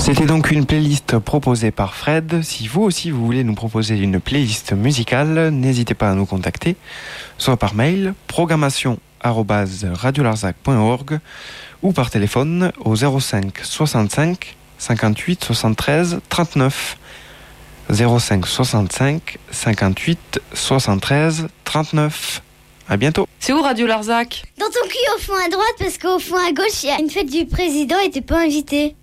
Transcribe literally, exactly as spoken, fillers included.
C'était donc une playlist proposée par Fred. Si vous aussi vous voulez nous proposer une playlist musicale, n'hésitez pas à nous contacter, soit par mail programmation arobase radiolarzac point org ou par téléphone au zéro cinq soixante-cinq cinquante-huit soixante-treize trente-neuf. zéro cinq soixante-cinq cinquante-huit soixante-treize trente-neuf. À bientôt. C'est où Radio Larzac? Dans ton cul au fond à droite, parce qu'au fond à gauche, il y a une fête du président et t'es pas invité.